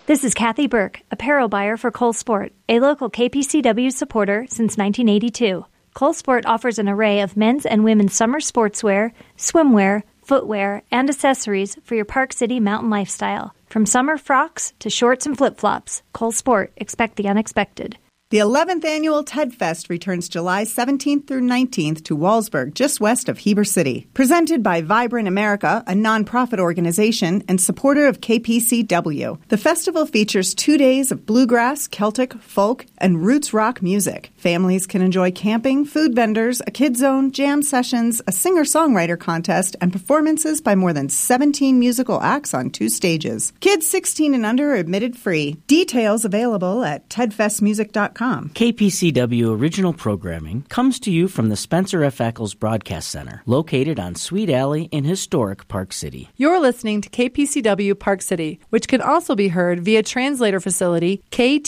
This is Kathy Burke, apparel buyer for Cole Sport, a local KPCW supporter since 1982. Cole Sport offers an array of men's and women's summer sportswear, swimwear, footwear, and accessories for your Park City mountain lifestyle. From summer frocks to shorts and flip-flops, Cole Sport, expect the unexpected. The 11th annual TED Fest returns July 17th through 19th to Wallsburg, just west of Heber City. Presented by Vibrant America, a nonprofit organization and supporter of KPCW. The festival features 2 days of bluegrass, Celtic, folk, and roots rock music. Families can enjoy camping, food vendors, a kid zone, jam sessions, a singer-songwriter contest, and performances by more than 17 musical acts on 2 stages. Kids 16 and under are admitted free. Details available at tedfestmusic.com. KPCW original programming comes to you from the Spencer F. Eccles Broadcast Center, located on Sweet Alley in historic Park City. You're listening to KPCW Park City, which can also be heard via translator facility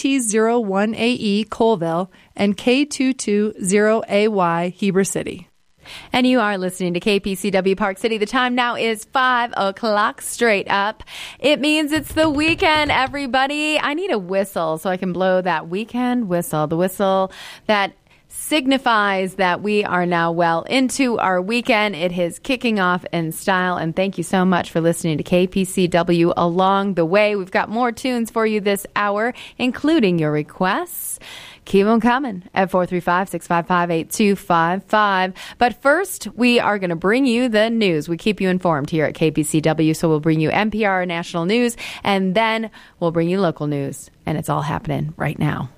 KT01AE Colville and K220AY Heber City. And you are listening to KPCW Park City. The time now is 5 o'clock straight up. It means it's the weekend, everybody. I need a whistle so I can blow that weekend whistle, the whistle that signifies that we are now well into our weekend. It is kicking off in style, and thank you so much for listening to KPCW along the way. We've got more tunes for you this hour, including your requests. Keep them coming at 435-655-8255. But first, we are going to bring you the news. We keep you informed here at KPCW, so we'll bring you NPR national news, and then we'll bring you local news. And it's all happening right now.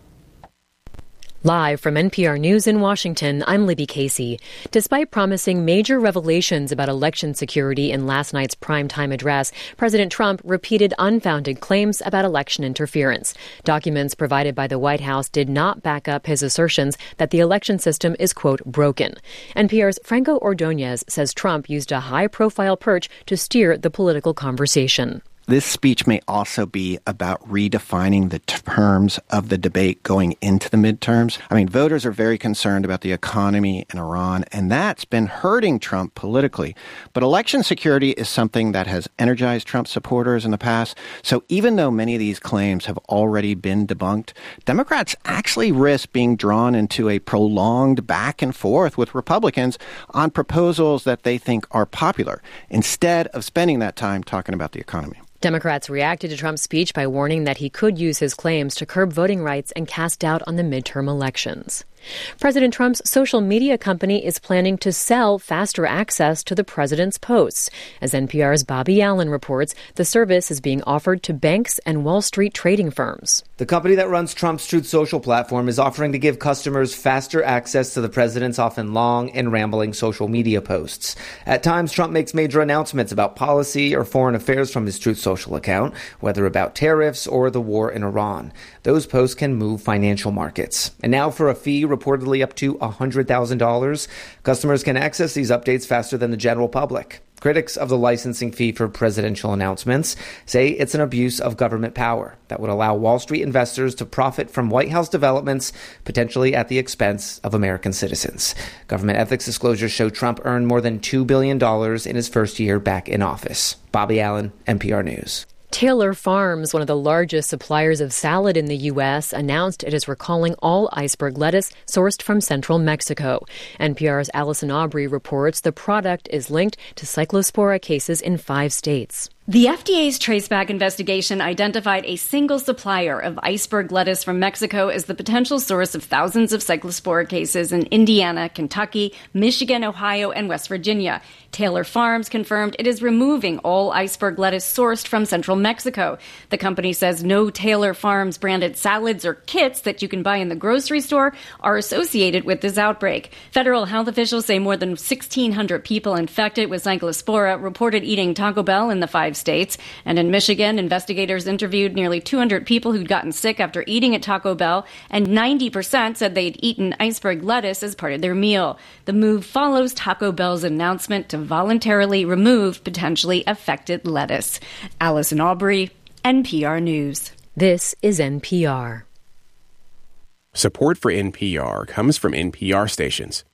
Live from NPR News in Washington, I'm Libby Casey. Despite promising major revelations about election security in last night's primetime address, President Trump repeated unfounded claims about election interference. Documents provided by the White House did not back up his assertions that the election system is, quote, broken. NPR's Franco Ordonez says Trump used a high-profile perch to steer the political conversation. This speech may also be about redefining the terms of the debate going into the midterms. I mean, voters are very concerned about the economy in Iran, and that's been hurting Trump politically. But election security is something that has energized Trump supporters in the past. So even though many of these claims have already been debunked, Democrats actually risk being drawn into a prolonged back and forth with Republicans on proposals that they think are popular, instead of spending that time talking about the economy. Democrats reacted to Trump's speech by warning that he could use his claims to curb voting rights and cast doubt on the midterm elections. President Trump's social media company is planning to sell faster access to the president's posts. As NPR's Bobby Allen reports, the service is being offered to banks and Wall Street trading firms. The company that runs Trump's Truth Social platform is offering to give customers faster access to the president's often long and rambling social media posts. At times, Trump makes major announcements about policy or foreign affairs from his Truth Social account, whether about tariffs or the war in Iran. Those posts can move financial markets. And now for a fee reportedly up to $100,000, customers can access these updates faster than the general public. Critics of the licensing fee for presidential announcements say it's an abuse of government power that would allow Wall Street investors to profit from White House developments, potentially at the expense of American citizens. Government ethics disclosures show Trump earned more than $2 billion in his first year back in office. Bobby Allen, NPR News. Taylor Farms, one of the largest suppliers of salad in the U.S., announced it is recalling all iceberg lettuce sourced from central Mexico. NPR's Allison Aubrey reports the product is linked to Cyclospora cases in 5 states. The FDA's traceback investigation identified a single supplier of iceberg lettuce from Mexico as the potential source of thousands of cyclospora cases in Indiana, Kentucky, Michigan, Ohio, and West Virginia. Taylor Farms confirmed it is removing all iceberg lettuce sourced from central Mexico. The company says no Taylor Farms branded salads or kits that you can buy in the grocery store are associated with this outbreak. Federal health officials say more than 1,600 people infected with Cyclospora reported eating Taco Bell in the 5 states. And in Michigan, investigators interviewed nearly 200 people who'd gotten sick after eating at Taco Bell, and 90% said they'd eaten iceberg lettuce as part of their meal. The move follows Taco Bell's announcement to voluntarily remove potentially affected lettuce. Allison Aubrey, NPR News. This is NPR. Support for NPR comes from NPR stations.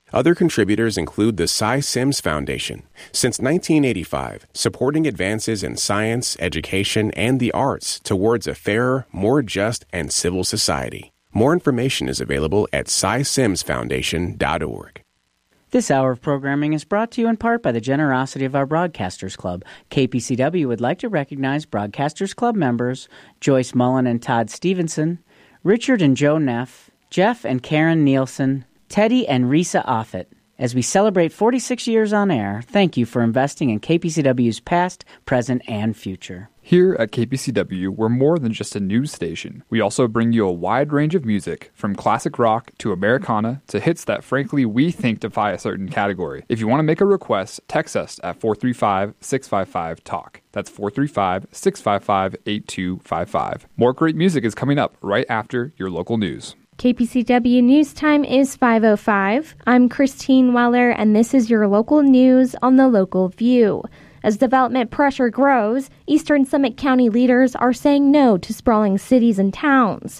Other contributors include the Cy Sims Foundation, since 1985, supporting advances in science, education, and the arts towards a fairer, more just, and civil society. More information is available at cysimsfoundation.org. This hour of programming is brought to you in part by the generosity of our Broadcasters Club. KPCW would like to recognize Broadcasters Club members Joyce Mullen and Todd Stevenson, Richard and Joe Neff, Jeff and Karen Nielsen, Teddy and Risa Offit. As we celebrate 46 years on air, thank you for investing in KPCW's past, present, and future. Here at KPCW, we're more than just a news station. We also bring you a wide range of music, from classic rock to Americana to hits that, frankly, we think defy a certain category. If you want to make a request, text us at 435-655-TALK. That's 435-655-8255. More great music is coming up right after your local news. KPCW News Time is 5:05. I'm Christine Weller, and this is your local news on the Local View. As development pressure grows, Eastern Summit County leaders are saying no to sprawling cities and towns.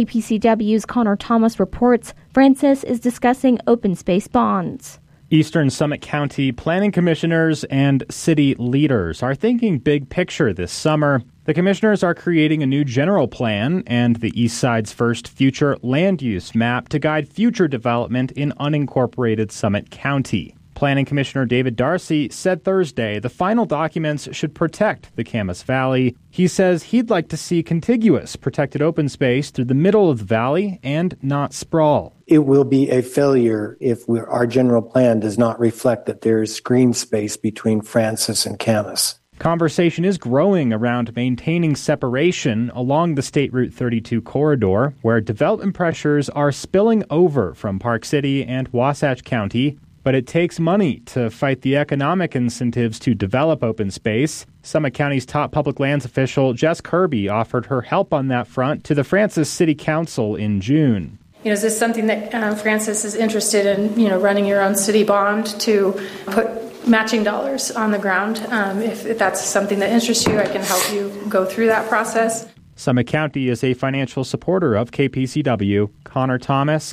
KPCW's Connor Thomas reports Francis is discussing open space bonds. Eastern Summit County planning commissioners and city leaders are thinking big picture this summer. The commissioners are creating a new general plan and the East Side's first future land use map to guide future development in unincorporated Summit County. Planning Commissioner David Darcy said Thursday the final documents should protect the Camas Valley. He says he'd like to see contiguous protected open space through the middle of the valley and not sprawl. It will be a failure if our general plan does not reflect that there is green space between Francis and Camas. Conversation is growing around maintaining separation along the State Route 32 corridor, where development pressures are spilling over from Park City and Wasatch County. But it takes money to fight the economic incentives to develop open space. Summit County's top public lands official, Jess Kirby, offered her help on that front to the Francis City Council in June. Is this something that Francis is interested in, running your own city bond to put matching dollars on the ground? If that's something that interests you, I can help you go through that process. Summit County is a financial supporter of KPCW. Connor Thomas,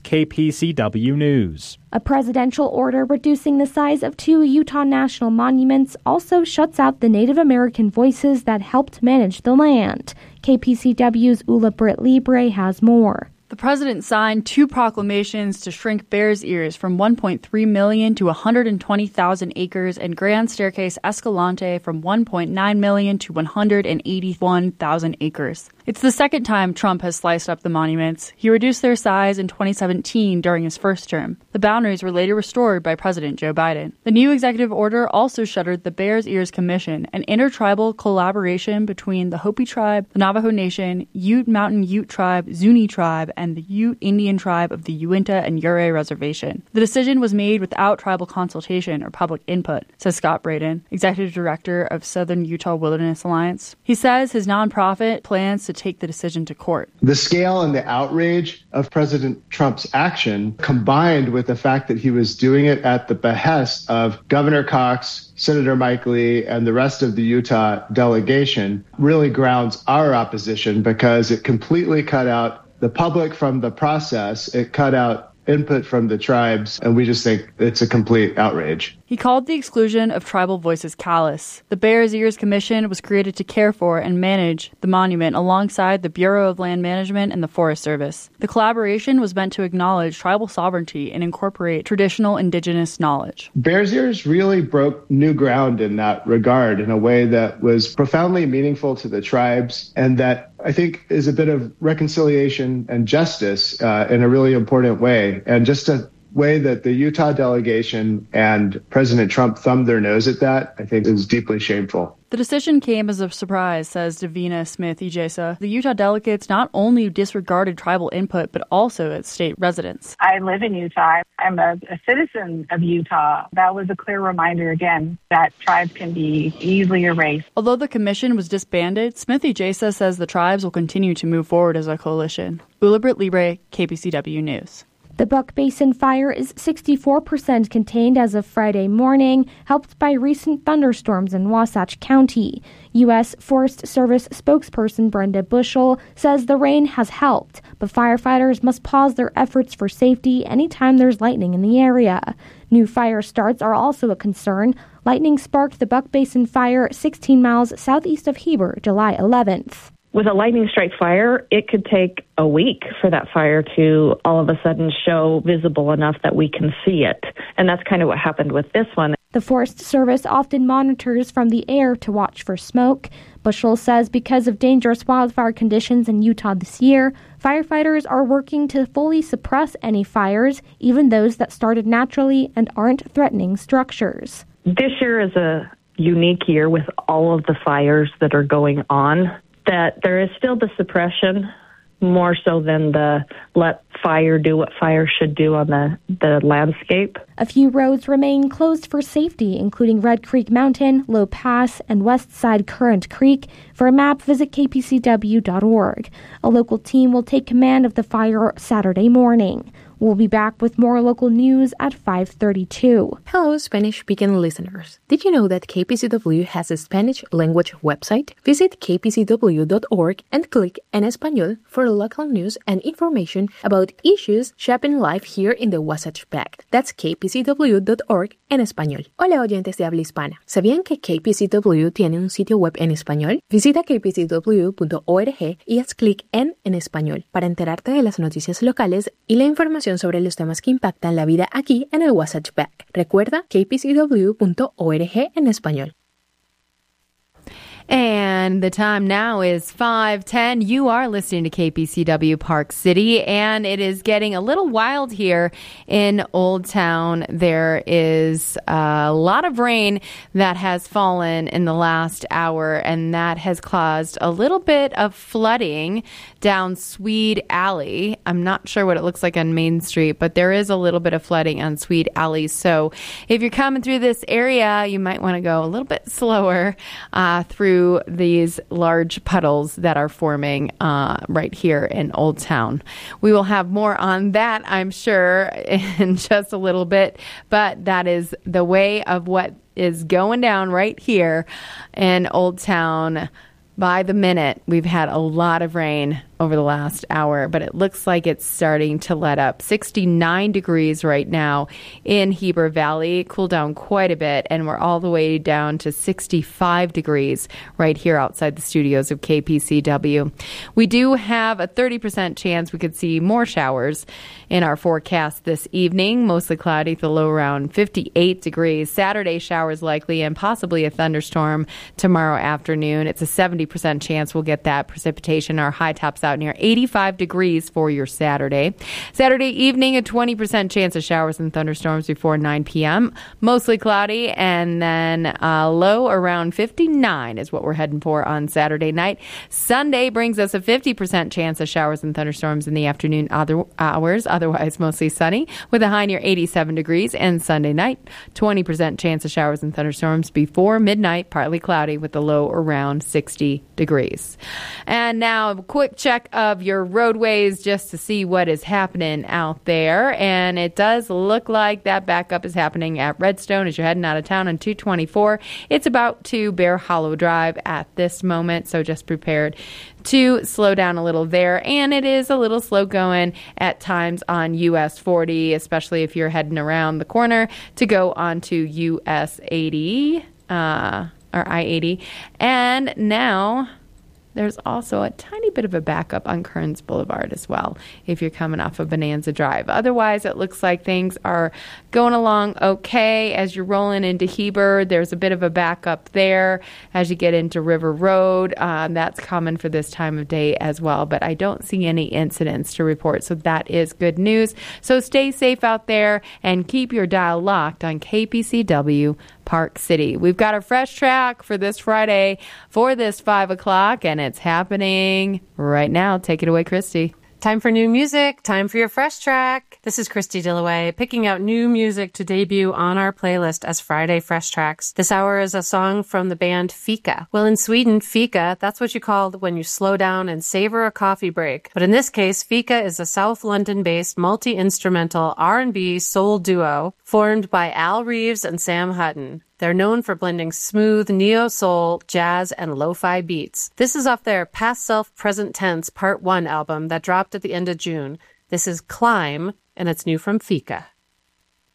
KPCW News. A presidential order reducing the size of 2 Utah national monuments also shuts out the Native American voices that helped manage the land. KPCW's Ula Britt Libre has more. The president signed 2 proclamations to shrink Bears Ears from 1.3 million to 120,000 acres and Grand Staircase Escalante from 1.9 million to 181,000 acres. It's the second time Trump has sliced up the monuments. He reduced their size in 2017 during his first term. The boundaries were later restored by President Joe Biden. The new executive order also shuttered the Bears Ears Commission, an intertribal collaboration between the Hopi tribe, the Navajo Nation, Ute Mountain Ute tribe, Zuni tribe, and the Ute Indian tribe of the Uinta and Ure Reservation. The decision was made without tribal consultation or public input, says Scott Braden, executive director of Southern Utah Wilderness Alliance. He says his nonprofit plans to take the decision to court. The scale and the outrage of President Trump's action, combined with the fact that he was doing it at the behest of Governor Cox, Senator Mike Lee, and the rest of the Utah delegation, really grounds our opposition because it completely cut out the public from the process. It cut out input from the tribes, and we just think it's a complete outrage. He called the exclusion of tribal voices callous. The Bears Ears Commission was created to care for and manage the monument alongside the Bureau of Land Management and the Forest Service. The collaboration was meant to acknowledge tribal sovereignty and incorporate traditional indigenous knowledge. Bears Ears really broke new ground in that regard in a way that was profoundly meaningful to the tribes, and that I think is a bit of reconciliation and justice in a really important way, and just a way that the Utah delegation and President Trump thumbed their nose at that, I think is deeply shameful. The decision came as a surprise, says Davina Smith-Ijesa. The Utah delegates not only disregarded tribal input, but also its state residents. I live in Utah. I'm a citizen of Utah. That was a clear reminder, again, that tribes can be easily erased. Although the commission was disbanded, Smith-Ijesa says the tribes will continue to move forward as a coalition. Ula Britt Libre, KPCW News. The Buck Basin fire is 64% contained as of Friday morning, helped by recent thunderstorms in Wasatch County. U.S. Forest Service spokesperson Brenda Bushell says the rain has helped, but firefighters must pause their efforts for safety anytime there's lightning in the area. New fire starts are also a concern. Lightning sparked the Buck Basin fire 16 miles southeast of Heber, July 11th. With a lightning strike fire, it could take a week for that fire to all of a sudden show visible enough that we can see it. And that's kind of what happened with this one. The Forest Service often monitors from the air to watch for smoke. Bushell says because of dangerous wildfire conditions in Utah this year, firefighters are working to fully suppress any fires, even those that started naturally and aren't threatening structures. This year is a unique year with all of the fires that are going on, that there is still the suppression, more so than the let fire do what fire should do on the landscape. A few roads remain closed for safety, including Red Creek Mountain, Low Pass, and West Side Current Creek. For a map, visit kpcw.org. A local team will take command of the fire Saturday morning. We'll be back with more local news at 5:32. Hello, Spanish-speaking listeners. Did you know that KPCW has a Spanish language website? Visit kpcw.org and click En Español for local news and information about issues shaping life here in the Wasatch Back. That's kpcw.org en español. Hola, oyentes de habla hispana. ¿Sabían que KPCW tiene un sitio web en español? Visita kpcw.org y haz clic en Español para enterarte de las noticias locales y la información sobre los temas que impactan la vida aquí en el Wasatch Back. Recuerda kpcw.org en español. And the time now is 5:10. You are listening to KPCW Park City, and it is getting a little wild here in Old Town. There is a lot of rain that has fallen in the last hour, and that has caused a little bit of flooding down Swede Alley. I'm not sure what it looks like on Main Street, but there is a little bit of flooding on Swede Alley. So if you're coming through this area, you might want to go a little bit slower through these large puddles that are forming right here in Old Town. We will have more on that, I'm sure, in just a little bit, but that is the way of what is going down right here in Old Town. By the minute, we've had a lot of rain over the last hour, but it looks like it's starting to let up. 69 degrees right now in Heber Valley, cooled down quite a bit, and we're all the way down to 65 degrees right here outside the studios of KPCW. We do have a 30% chance we could see more showers in our forecast this evening, mostly cloudy, the low around 58 degrees. Saturday showers likely and possibly a thunderstorm tomorrow afternoon. It's a 70% chance we'll get that precipitation. Our high tops out near 85 degrees for your Saturday. Saturday evening, a 20% chance of showers and thunderstorms before 9 p.m. Mostly cloudy, and then low around 59 is what we're heading for on Saturday night. Sunday brings us a 50% chance of showers and thunderstorms in the afternoon hours, otherwise mostly sunny, with a high near 87 degrees. And Sunday night, 20% chance of showers and thunderstorms before midnight, partly cloudy with a low around 60 degrees. And now a quick check of your roadways just to see what is happening out there. And it does look like that backup is happening at Redstone as you're heading out of town on 224. It's about to Bear Hollow Drive at this moment, so just prepared to slow down a little there. And it is a little slow going at times on US 40, especially if you're heading around the corner to go onto US 80 or I-80. And now there's also a tiny bit of a backup on Kearns Boulevard as well if you're coming off of Bonanza Drive. Otherwise, it looks like things are going along okay as you're rolling into Heber. There's a bit of a backup there as you get into River Road. That's common for this time of day as well, but I don't see any incidents to report, so that is good news. So stay safe out there and keep your dial locked on KPCW Park City. We've got a fresh track for this Friday for this 5 o'clock, and it's happening right now. Take it away, Christy. Time for new music. Time for your Fresh Track. This is Christy Dillaway, picking out new music to debut on our playlist as Friday Fresh Tracks. This hour is a song from the band Fika. Well, in Sweden, Fika, that's what you call when you slow down and savor a coffee break. But in this case, Fika is a South London-based multi-instrumental R&B soul duo formed by Al Reeves and Sam Hutton. They're known for blending smooth neo-soul, jazz, and lo-fi beats. This is off their Past Self, Present Tense Part 1 album that dropped at the end of June. This is Climb, and it's new from Fika.